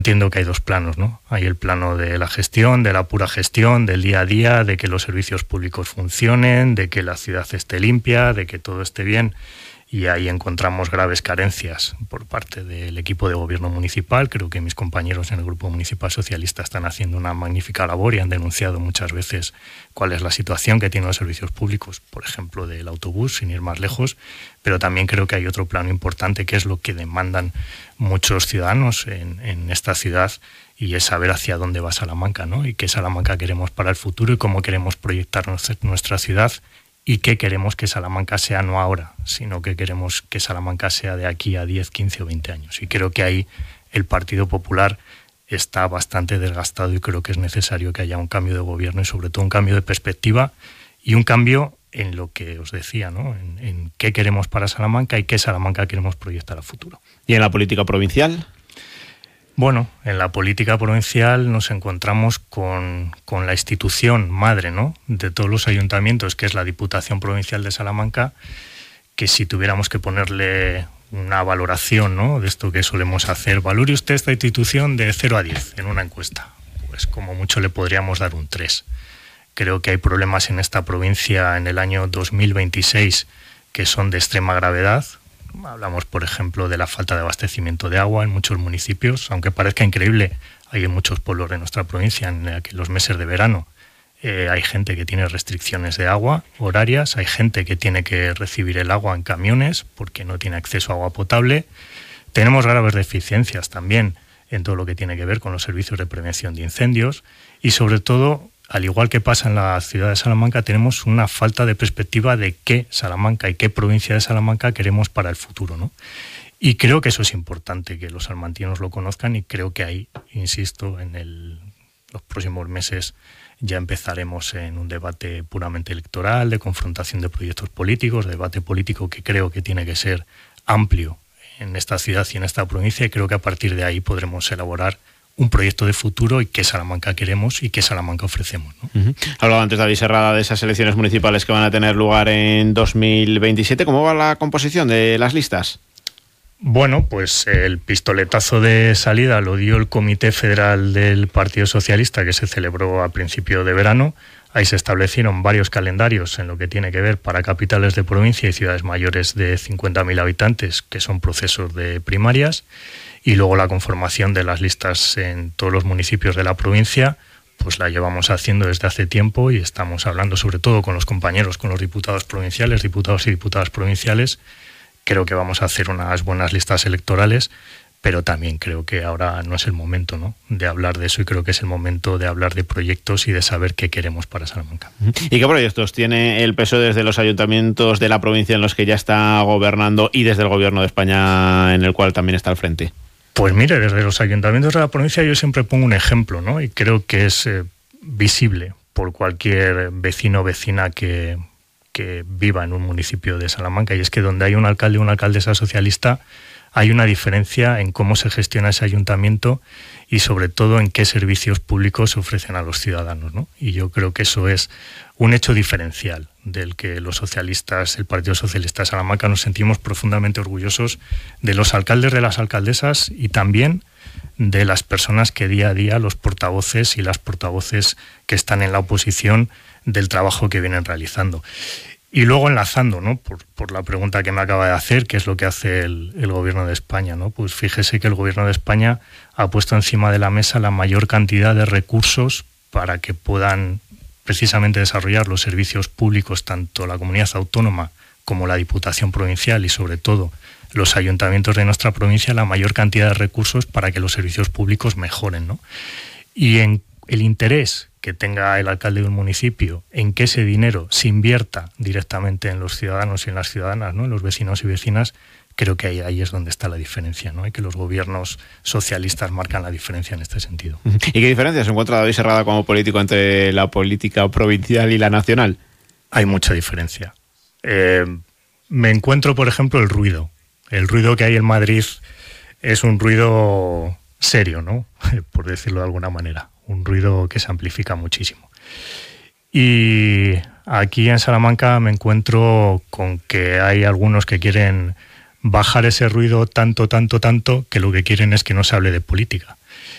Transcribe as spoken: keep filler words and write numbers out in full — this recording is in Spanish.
Entiendo que hay dos planos, ¿no? Hay el plano de la gestión, de la pura gestión, del día a día, de que los servicios públicos funcionen, de que la ciudad esté limpia, de que todo esté bien. Y ahí encontramos graves carencias por parte del equipo de gobierno municipal. Creo que mis compañeros en el Grupo Municipal Socialista están haciendo una magnífica labor y han denunciado muchas veces cuál es la situación que tienen los servicios públicos, por ejemplo, del autobús, sin ir más lejos. Pero también creo que hay otro plano importante, que es lo que demandan muchos ciudadanos en, en esta ciudad, y es saber hacia dónde va Salamanca, ¿no? Y qué Salamanca queremos para el futuro y cómo queremos proyectar nuestra, nuestra ciudad. Y qué queremos que Salamanca sea no ahora, sino que queremos que Salamanca sea de aquí a diez, quince o veinte años. Y creo que ahí el Partido Popular está bastante desgastado y creo que es necesario que haya un cambio de gobierno y sobre todo un cambio de perspectiva y un cambio en lo que os decía, ¿no? En, en qué queremos para Salamanca y qué Salamanca queremos proyectar a futuro. ¿Y en la política provincial? Bueno, en la política provincial nos encontramos con, con la institución madre, ¿no?, de todos los ayuntamientos, que es la Diputación Provincial de Salamanca, que si tuviéramos que ponerle una valoración, ¿no?, de esto que solemos hacer, valore usted esta institución de cero a diez en una encuesta, pues como mucho le podríamos dar un tres. Creo que hay problemas en esta provincia en el año dos mil veintiséis que son de extrema gravedad. Hablamos, por ejemplo, de la falta de abastecimiento de agua en muchos municipios, aunque parezca increíble, hay en muchos pueblos de nuestra provincia en los meses de verano eh, hay gente que tiene restricciones de agua horarias, hay gente que tiene que recibir el agua en camiones porque no tiene acceso a agua potable. Tenemos graves deficiencias también en todo lo que tiene que ver con los servicios de prevención de incendios y sobre todo, al igual que pasa en la ciudad de Salamanca, tenemos una falta de perspectiva de qué Salamanca y qué provincia de Salamanca queremos para el futuro, ¿no? Y creo que eso es importante, que los salmantinos lo conozcan y creo que ahí, insisto, en el, los próximos meses ya empezaremos en un debate puramente electoral, de confrontación de proyectos políticos, debate político que creo que tiene que ser amplio en esta ciudad y en esta provincia y creo que a partir de ahí podremos elaborar un proyecto de futuro y qué Salamanca queremos y qué Salamanca ofrecemos, ¿no? Uh-huh. Hablaba antes David Serrada de esas elecciones municipales que van a tener lugar en dos mil veintisiete. ¿Cómo va la composición de las listas? Bueno, pues el pistoletazo de salida lo dio el Comité Federal del Partido Socialista que se celebró a principio de verano. Ahí se establecieron varios calendarios en lo que tiene que ver para capitales de provincia y ciudades mayores de cincuenta mil habitantes, que son procesos de primarias, y luego la conformación de las listas en todos los municipios de la provincia, pues la llevamos haciendo desde hace tiempo y estamos hablando sobre todo con los compañeros, con los diputados provinciales, diputados y diputadas provinciales. Creo que vamos a hacer unas buenas listas electorales, pero también creo que ahora no es el momento, ¿no?, de hablar de eso y creo que es el momento de hablar de proyectos y de saber qué queremos para Salamanca. ¿Y qué proyectos tiene el P S O E desde los ayuntamientos de la provincia en los que ya está gobernando y desde el Gobierno de España en el cual también está al frente? Pues mire, desde los ayuntamientos de la provincia yo siempre pongo un ejemplo, ¿no?, y creo que es eh, visible por cualquier vecino o vecina que, que viva en un municipio de Salamanca, y es que donde hay un alcalde o una alcaldesa socialista hay una diferencia en cómo se gestiona ese ayuntamiento y sobre todo en qué servicios públicos se ofrecen a los ciudadanos, ¿no? Y yo creo que eso es un hecho diferencial del que los socialistas, el Partido Socialista de Salamanca, nos sentimos profundamente orgullosos de los alcaldes, de las alcaldesas y también de las personas que día a día, los portavoces y las portavoces que están en la oposición, del trabajo que vienen realizando. Y luego enlazando, ¿no?, por, por la pregunta que me acaba de hacer, ¿qué es lo que hace el, el Gobierno de España?, ¿no? Pues fíjese que el Gobierno de España ha puesto encima de la mesa la mayor cantidad de recursos para que puedan precisamente desarrollar los servicios públicos, tanto la comunidad autónoma como la Diputación Provincial y sobre todo los ayuntamientos de nuestra provincia, la mayor cantidad de recursos para que los servicios públicos mejoren, ¿no? Y en el interés que tenga el alcalde de un municipio en que ese dinero se invierta directamente en los ciudadanos y en las ciudadanas, ¿no?, en los vecinos y vecinas, creo que ahí, ahí es donde está la diferencia, ¿no?, y que los gobiernos socialistas marcan la diferencia en este sentido. ¿Y qué diferencia se encuentra David Serrada como político entre la política provincial y la nacional? Hay mucha diferencia. Eh, me encuentro, por ejemplo, el ruido. El ruido que hay en Madrid es un ruido serio, ¿no?, por decirlo de alguna manera. Un ruido que se amplifica muchísimo. Y aquí en Salamanca me encuentro con que hay algunos que quieren bajar ese ruido tanto, tanto, tanto, que lo que quieren es que no se hable de política.